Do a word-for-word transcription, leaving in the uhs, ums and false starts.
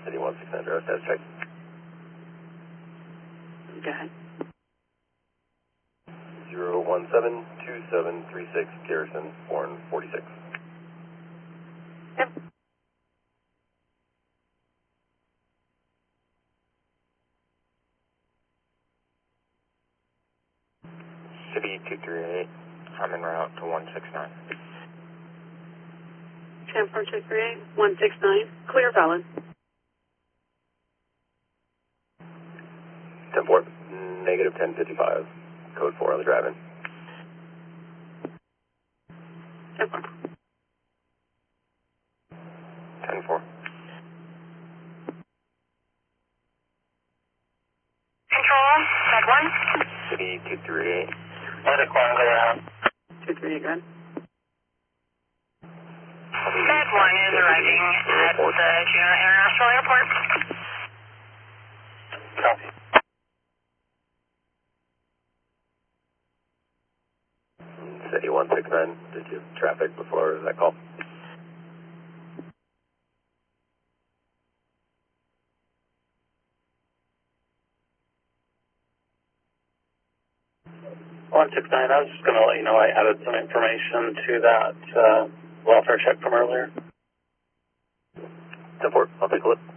City one six nine, zero, status check. Go ahead. zero one seven two seven three six, Garrison, Bourne forty-six. Yep. City two three eight, I'm en route to one six nine. ten four two three eight, one six nine, clear valid. ten four, negative ten fifty-five, code four on the drive-in. ten four. ten four. Control, Med one. City two three eight. Medic one, clear out. two three eight, go ahead. Med one is arriving at the Juneau International Airport. Copy. City one six nine, did you have traffic before that call? one six nine, I was just going to let you know I added some information to that uh, welfare check from earlier. ten four, I'll take a look.